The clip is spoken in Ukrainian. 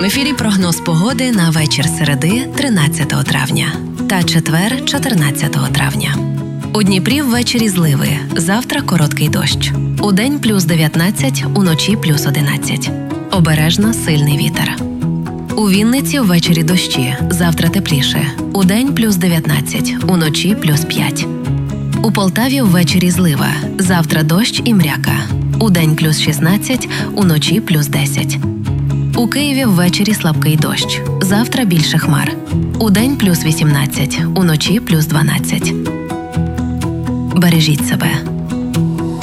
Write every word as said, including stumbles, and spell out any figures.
ефірі прогноз погоди на вечір середи тринадцятого травня та четвер чотирнадцятого травня. У Дніпрі ввечері зливи, завтра короткий дощ. Удень плюс дев'ятнадцять, уночі плюс одинадцять. Обережно сильний вітер. У Вінниці ввечері дощі, завтра тепліше. Удень плюс дев'ятнадцять, уночі плюс п'ять. У Полтаві ввечері злива, завтра дощ і мряка. Удень плюс шістнадцять, уночі плюс десять. У Києві ввечері слабкий дощ, завтра більше хмар. Удень плюс вісімнадцять, уночі плюс дванадцять. Бережіть себе.